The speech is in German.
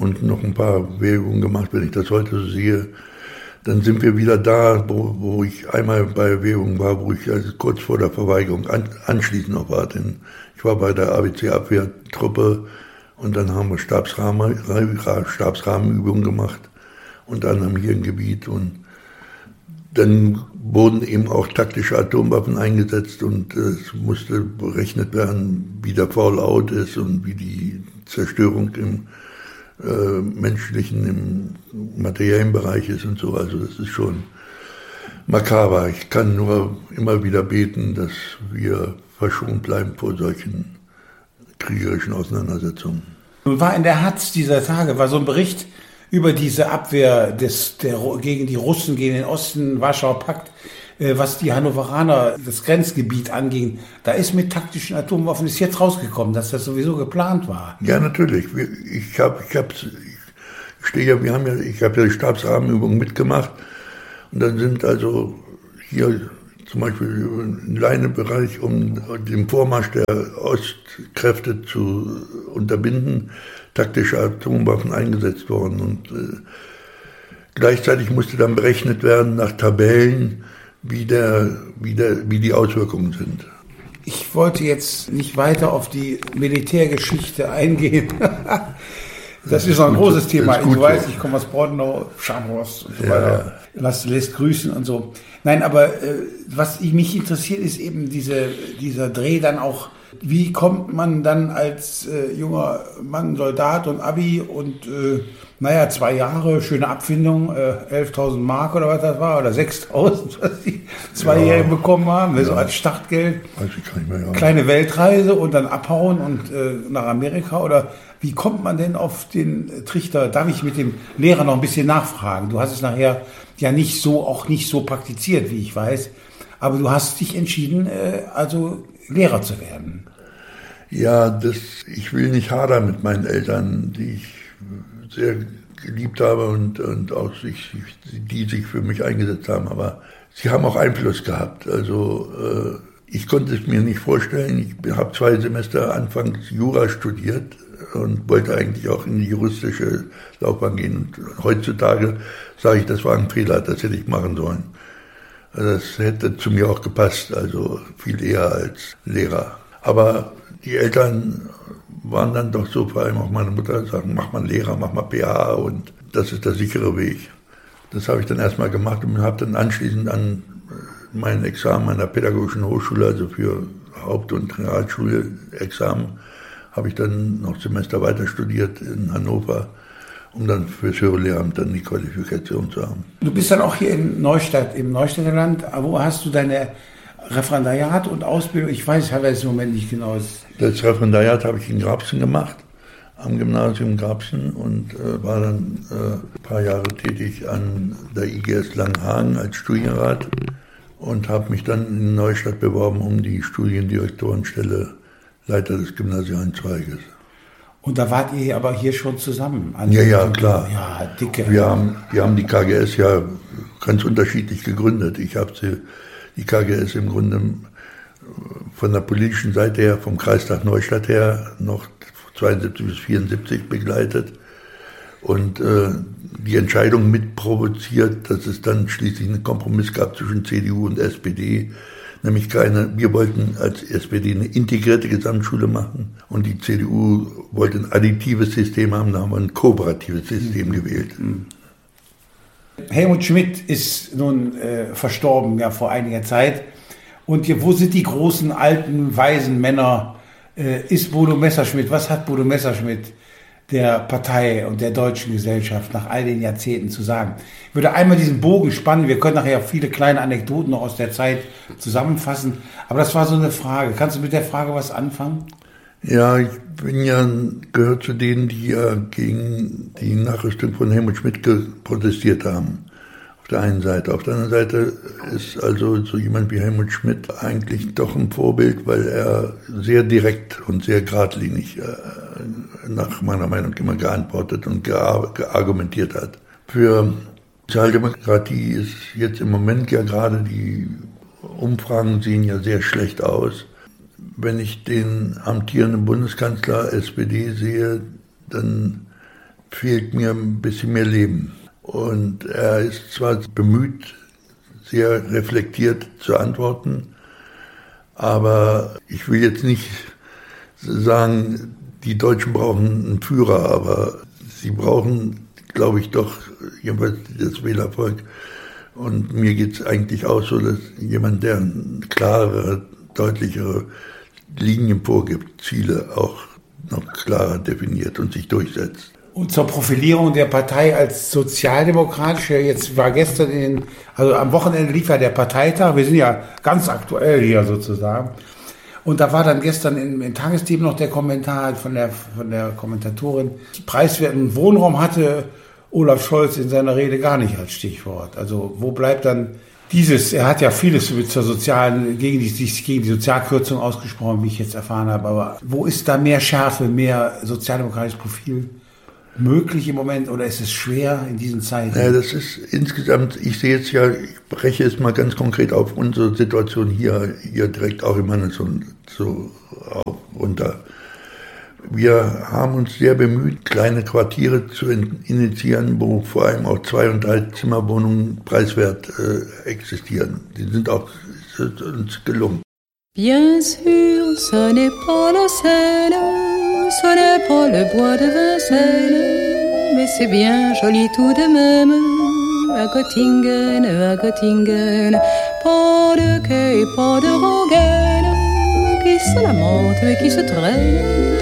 und noch ein paar Bewegungen gemacht, wenn ich das heute so sehe. Dann sind wir wieder da, wo ich einmal bei Bewegungen war, wo ich also kurz vor der Verweigerung anschließend noch war. Denn ich war bei der ABC-Abwehrtruppe und dann haben wir Stabsrahmenübungen gemacht, unter anderem hier im Gebiet. Und dann wurden eben auch taktische Atomwaffen eingesetzt und es musste berechnet werden, wie der Fallout ist und wie die Zerstörung im menschlichen, im materiellen Bereich ist und so. Also das ist schon makaber. Ich kann nur immer wieder beten, dass wir verschont bleiben vor solchen kriegerischen Auseinandersetzungen. Nun war in der Hatz dieser Tage war so ein Bericht über diese Abwehr gegen die Russen, gegen den Osten, Warschauer Pakt, was die Hannoveraner, das Grenzgebiet anging. Da ist mit taktischen Atomwaffen ist jetzt rausgekommen, dass das sowieso geplant war. Ja, natürlich. Ich habe ja die Stabsrahmenübung mitgemacht und dann sind also hier zum Beispiel im Leinebereich, um den Vormarsch der Ostkräfte zu unterbinden, taktische Atomwaffen eingesetzt worden und gleichzeitig musste dann berechnet werden nach Tabellen, wie die Auswirkungen sind. Ich wollte jetzt nicht weiter auf die Militärgeschichte eingehen. Das ist noch ein großes Thema. Du weißt, ich komme aus Bordenau, Scharnhorst und so weiter. Ja. Lässt grüßen und so. Nein, aber was mich interessiert, ist eben dieser Dreh dann auch. Wie kommt man dann als junger Mann, Soldat und Abi und 2 Jahre, schöne Abfindung, 11.000 Mark oder was das war, oder 6.000, was die Zweijährigen bekommen haben, so als Startgeld. Weiß ich gar nicht mehr, ja. Kleine Weltreise und dann abhauen und nach Amerika, oder wie kommt man denn auf den Trichter? Darf ich mit dem Lehrer noch ein bisschen nachfragen? Du hast es nachher ja auch nicht so praktiziert, wie ich weiß, aber du hast dich entschieden, also Lehrer zu werden. Ja, ich will nicht hadern mit meinen Eltern, die ich sehr geliebt habe und auch die sich für mich eingesetzt haben. Aber sie haben auch Einfluss gehabt. Also ich konnte es mir nicht vorstellen. Ich habe 2 Semester anfangs Jura studiert und wollte eigentlich auch in die juristische Laufbahn gehen. Und heutzutage sage ich, das war ein Fehler, das hätte ich machen sollen. Das hätte zu mir auch gepasst, also viel eher als Lehrer. Aber die Eltern waren dann doch so, vor allem auch meine Mutter, sagen, mach mal Lehrer, mach mal PH und das ist der sichere Weg. Das habe ich dann erstmal gemacht und habe dann anschließend an mein Examen an der Pädagogischen Hochschule, also für Haupt- und Realschule-Examen, habe ich dann noch Semester weiter studiert in Hannover, um dann fürs Höherlehramt dann die Qualifikation zu haben. Du bist dann auch hier in Neustadt, im Neustädter Land. Wo hast du deine Referendariat und Ausbildung? Ich weiß es im Moment nicht genau. Das Referendariat habe ich in Grabsen gemacht, am Gymnasium Grabsen, und war dann ein paar Jahre tätig an der IGS Langenhagen als Studienrat und habe mich dann in Neustadt beworben um die Studiendirektorenstelle Leiter des gymnasialen Zweiges. Und da wart ihr aber hier schon zusammen? Ja, klar. Ja, dicke. Wir haben die KGS ja ganz unterschiedlich gegründet. Ich habe die KGS im Grunde von der politischen Seite her, vom Kreistag Neustadt her, noch 72 bis 74 begleitet und die Entscheidung mitprovoziert, dass es dann schließlich einen Kompromiss gab zwischen CDU und SPD. Nämlich wir wollten als SPD eine integrierte Gesamtschule machen und die CDU wollte ein additives System haben, da haben wir ein kooperatives System gewählt. Helmut Schmidt ist nun verstorben, ja, vor einiger Zeit. Und wo sind die großen, alten, weisen Männer? Ist Bodo Messerschmidt, was hat Bodo Messerschmidt der Partei und der deutschen Gesellschaft nach all den Jahrzehnten zu sagen? Ich würde einmal diesen Bogen spannen, wir können nachher viele kleine Anekdoten noch aus der Zeit zusammenfassen, aber das war so eine Frage. Kannst du mit der Frage was anfangen? Ja, ich gehört zu denen, die ja gegen die Nachrüstung von Helmut Schmidt protestiert haben. Auf der einen Seite. Auf der anderen Seite ist also so jemand wie Helmut Schmidt eigentlich doch ein Vorbild, weil er sehr direkt und sehr geradlinig nach meiner Meinung immer geantwortet und geargumentiert hat. Für Sozialdemokratie ist jetzt im Moment ja gerade, die Umfragen sehen ja sehr schlecht aus. Wenn ich den amtierenden Bundeskanzler SPD sehe, dann fehlt mir ein bisschen mehr Leben. Und er ist zwar bemüht, sehr reflektiert zu antworten, aber ich will jetzt nicht sagen, die Deutschen brauchen einen Führer, aber sie brauchen, glaube ich, doch jedenfalls das Wählervolk. Und mir geht es eigentlich auch so, dass jemand, der klarere, deutlichere Linien vorgibt, Ziele auch noch klarer definiert und sich durchsetzt. Und zur Profilierung der Partei als sozialdemokratische, jetzt war gestern also am Wochenende lief ja der Parteitag, wir sind ja ganz aktuell hier sozusagen. Und da war dann gestern im Tagesthemen noch der Kommentar von der Kommentatorin, preiswerten Wohnraum hatte Olaf Scholz in seiner Rede gar nicht als Stichwort. Also wo bleibt dann er hat ja vieles gegen die Sozialkürzung ausgesprochen, wie ich jetzt erfahren habe, aber wo ist da mehr Schärfe, mehr sozialdemokratisches Profil möglich im Moment oder ist es schwer in diesen Zeiten? Ja, das ist insgesamt, ich sehe jetzt ja, ich breche es mal ganz konkret auf unsere Situation hier direkt auch im Mannesund so runter. Wir haben uns sehr bemüht, kleine Quartiere zu initiieren, wo vor allem auch 2- und 3-Zimmerwohnungen preiswert existieren. Die sind auch uns gelungen. Bien sûr, ce n'est pas la Seine, ce n'est pas le bois de Vincennes, mais c'est bien joli tout de même, à Göttingen, pas de quai, pas de rengaine, qui se lamente et qui se traîne.